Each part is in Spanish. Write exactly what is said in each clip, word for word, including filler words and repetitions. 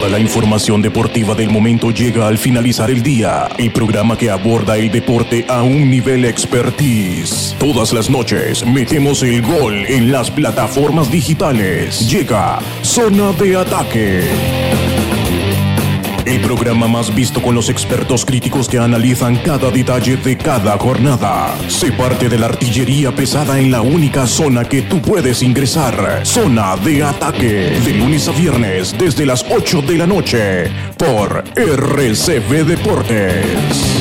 Toda la información deportiva del momento llega al finalizar el día. El programa que aborda el deporte a un nivel expertise. Todas las noches metemos el gol en las plataformas digitales. Llega Zona de Ataque. El programa más visto con los expertos críticos que analizan cada detalle de cada jornada. Sé parte de la artillería pesada en la única zona que tú puedes ingresar. Zona de Ataque. De lunes a viernes desde las ocho de la noche por R C V Deportes.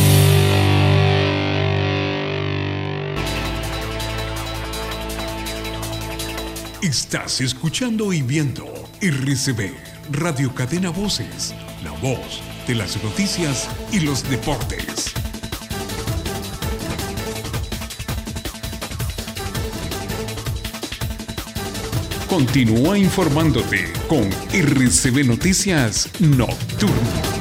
Estás escuchando y viendo R C V, Radio Cadena Voces, la voz de las noticias y los deportes. Continúa informándote con R C V Noticias Nocturno.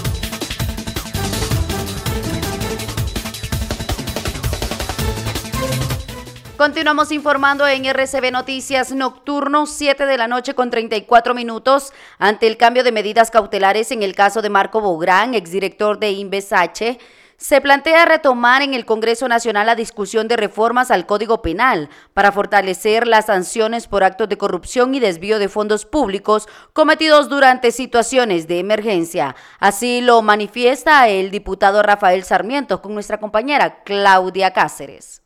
Continuamos informando en R C V Noticias Nocturno, siete de la noche con treinta y cuatro minutos, ante el cambio de medidas cautelares en el caso de Marco Bográn, exdirector de Invesache. Se plantea retomar en el Congreso Nacional la discusión de reformas al Código Penal para fortalecer las sanciones por actos de corrupción y desvío de fondos públicos cometidos durante situaciones de emergencia. Así lo manifiesta el diputado Rafael Sarmiento con nuestra compañera Claudia Cáceres.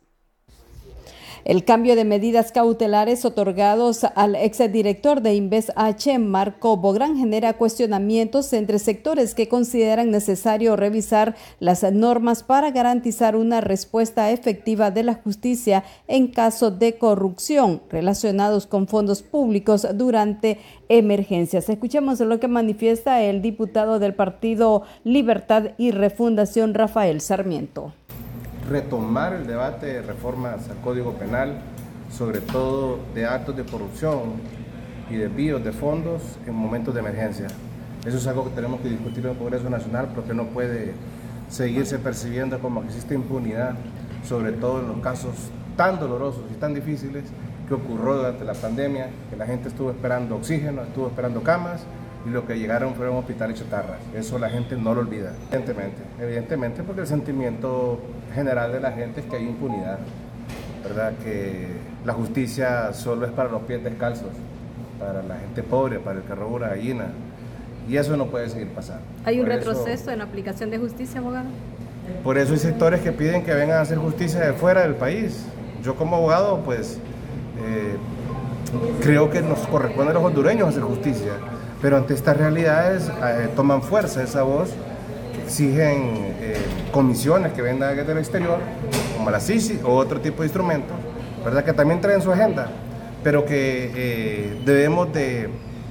El cambio de medidas cautelares otorgados al exdirector de Invesache, Marco Bográn, genera cuestionamientos entre sectores que consideran necesario revisar las normas para garantizar una respuesta efectiva de la justicia en caso de corrupción relacionados con fondos públicos durante emergencias. Escuchemos lo que manifiesta el diputado del Partido Libertad y Refundación, Rafael Sarmiento. Retomar el debate de reformas al Código Penal, sobre todo de actos de corrupción y desvíos de fondos en momentos de emergencia. Eso es algo que tenemos que discutir en el Congreso Nacional porque no puede seguirse percibiendo como que existe impunidad, sobre todo en los casos tan dolorosos y tan difíciles que ocurrió durante la pandemia, que la gente estuvo esperando oxígeno, estuvo esperando camas, y lo que llegaron fueron hospitales chatarras. Eso la gente no lo olvida, evidentemente, evidentemente porque el sentimiento general de la gente es que hay impunidad, ¿verdad? Que la justicia solo es para los pies descalzos, para la gente pobre, para el que roba una gallina, y eso no puede seguir pasando. ¿Hay un por retroceso eso, en la aplicación de justicia, abogado? Por eso hay sectores que piden que vengan a hacer justicia de fuera del país. Yo como abogado, pues, eh, creo que nos corresponde a los hondureños hacer justicia. Pero ante estas realidades eh, toman fuerza esa voz, que exigen eh, comisiones que vengan desde el exterior, como la C I C I o otro tipo de instrumentos, ¿verdad? Que también traen su agenda, pero que eh, debemos de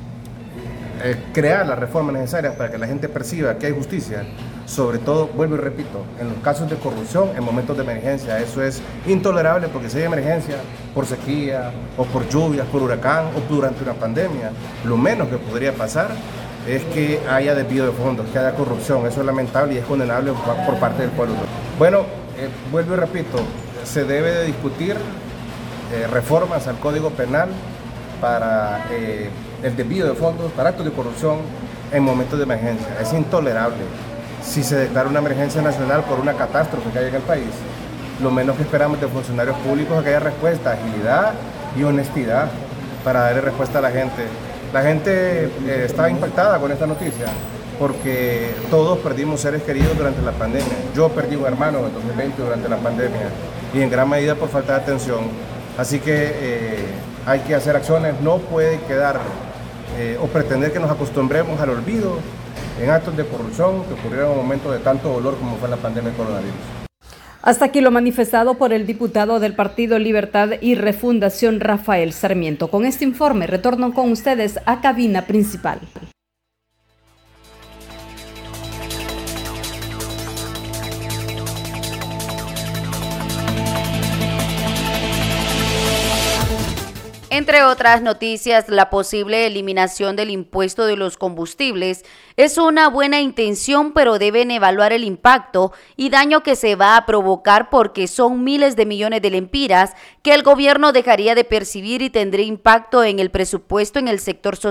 eh, crear las reformas necesarias para que la gente perciba que hay justicia, sobre todo, vuelvo y repito, en los casos de corrupción, en momentos de emergencia. Eso es intolerable porque si hay emergencia por sequía o por lluvias, por huracán o durante una pandemia, lo menos que podría pasar es que haya desvío de fondos, que haya corrupción. Eso es lamentable y es condenable por parte del pueblo. Bueno, eh, vuelvo y repito, se debe de discutir eh, reformas al Código Penal para eh, el desvío de fondos, para actos de corrupción en momentos de emergencia. Es intolerable. Si se declara una emergencia nacional por una catástrofe que haya en el país, lo menos que esperamos de funcionarios públicos es que haya respuesta, agilidad y honestidad para darle respuesta a la gente. La gente eh, estaba impactada con esta noticia porque todos perdimos seres queridos durante la pandemia. Yo perdí un hermano en el dos mil veinte durante la pandemia y en gran medida por falta de atención. Así que eh, hay que hacer acciones, no puede quedar eh, o pretender que nos acostumbremos al olvido en actos de corrupción que ocurrieron en un momento de tanto dolor como fue la pandemia del coronavirus. Hasta aquí lo manifestado por el diputado del Partido Libertad y Refundación, Rafael Sarmiento. Con este informe retorno con ustedes a cabina principal. Entre otras noticias, la posible eliminación del impuesto de los combustibles es una buena intención, pero deben evaluar el impacto y daño que se va a provocar porque son miles de millones de lempiras que el gobierno dejaría de percibir y tendría impacto en el presupuesto en el sector social